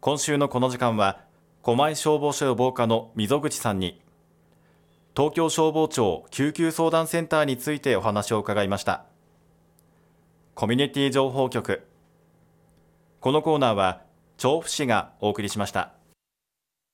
今週のこの時間は狛江消防署予防課の溝口さんに東京消防庁救急相談センターについてお話を伺いました。コミュニティ情報局、このコーナーは調布市がお送りしました。